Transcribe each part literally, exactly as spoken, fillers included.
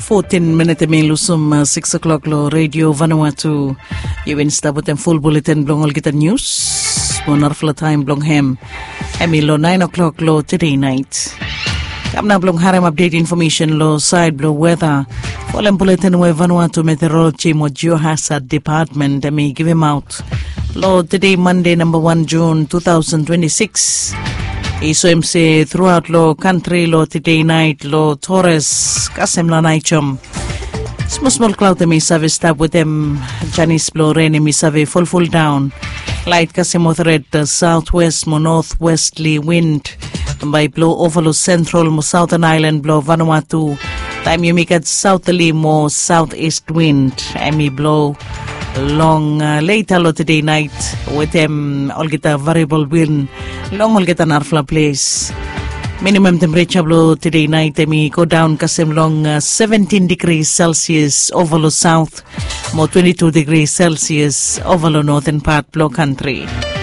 fourteen minute mi lusum uh, six o'clock lo Radio Vanuatu. You insta butem full bulletin blong kita news. Monar fla time blong hem. Emi lo nine o'clock lo today night. Kamna blong harem update information lo side blow weather. Folem bulletin we Vanuatu Meteorology mo Geohazard Department. Emi give him out. Lo today Monday number one June two thousand twenty-six. Iso M C throughout lo country lo today night lo Torres kasem la naichom. Small small cloud mi save stab with them Janice blow rain mi save full full down. Light kasem moderate uh, southwest mo northwesterly wind. By blow over lo central mo southern island blow Vanuatu. Time you make it southerly mo southeast wind. Emi blow long uh, later lo today night with them all get a variable wind. Long all get an arfla place. Minimum temperature blow today night emi go down kasem long uh, seventeen degrees Celsius over lo south, mo twenty-two degrees Celsius over lo northern part blow country.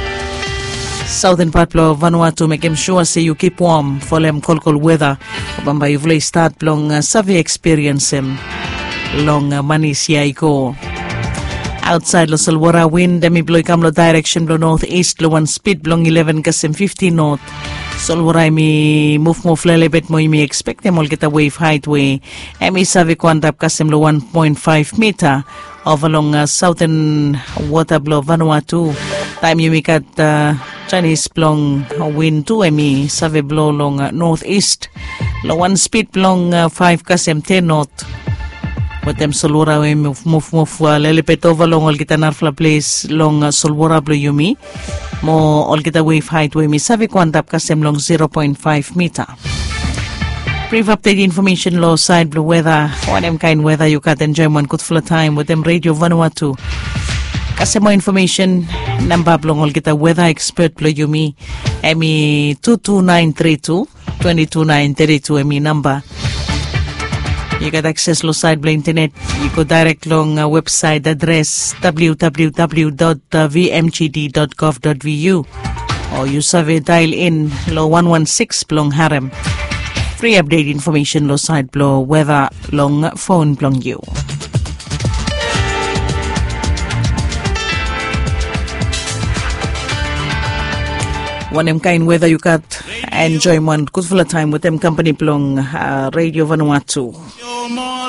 Southern part blow Vanuatu make him sure say you keep warm for them cold cold weather. Bamba you will start long uh, savvy experience him long uh, manis ya go. Outside lo Solwara wind, demi blow ikam lo direction blow northeast lo one speed blong eleven kasem fifty north. Solwara mi move move lele bet mo imi expect them all get a wave height way. Emi savi kwantap kasem lo one point five meter over along uh, southern water blow Vanuatu. Time you make at uh, Chinese blong wind two emi savi blow long uh, northeast. Lo one speed blong uh, five kasem ten north. With them Solwara we move move move uh, lelipet over long all kita narfla place long uh, Solwara blow yumi mo all kita wave height we mi savi kwantap kasem long zero point five meter. Brief update information low side blue weather one them kind weather you can enjoy one good full time with them Radio Vanuatu. Kasem more information number blong all kita weather expert blow yumi emi two two nine three two two two nine three two emi number. You got access lo side blo internet. You go direct long uh, website address w w w dot v m g d dot gov dot v u or you survey dial in lo one one six blong harem. Free update information lo side blo weather long phone blong you. One them kind weather you got enjoy one good full time with them company blong uh, Radio Vanuatu.